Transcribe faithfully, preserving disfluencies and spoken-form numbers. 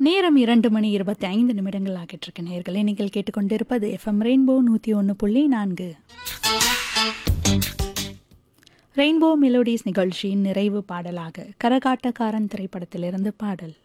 நேரம் இரண்டு மணி இருபத்தி ஐந்து நிமிடங்கள் ஆகிட்டு இருக்கு நேயர்களே. நீங்கள் கேட்டுக்கொண்டிருப்பது எஃப்எம் ரெயின்போ நூற்றி ஒன்று புள்ளி நான்கு. ரெயின்போ மெலோடிஸ் நிகழ்ச்சியின் நிறைவு பாடலாக கரகாட்டக்காரன் திரைப்படத்திலிருந்து பாடல்.